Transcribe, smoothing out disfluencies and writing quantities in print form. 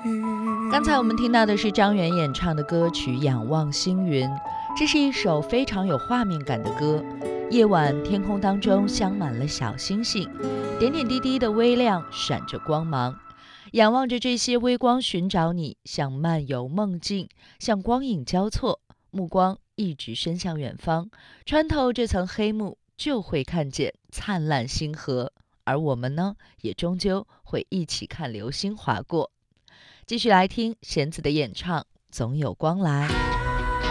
刚才我们听到的是张远演唱的歌曲《仰望星云》，这是一首非常有画面感的歌。夜晚天空当中镶满了小星星，点点滴滴的微亮闪着光芒，仰望着这些微光寻找你，像漫游梦境，像光影交错，目光一直伸向远方，穿透这层黑幕，就会看见灿烂星河。而我们呢，也终究会一起看流星划过。继续来听弦子的演唱《总有光来》。